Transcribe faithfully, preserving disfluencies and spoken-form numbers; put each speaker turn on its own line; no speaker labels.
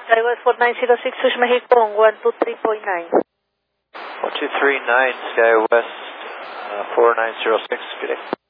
Skywest four nine zero six, Sushma Hikong, one two three point nine.
one two three nine, Skywest uh, four nine zero six, good day.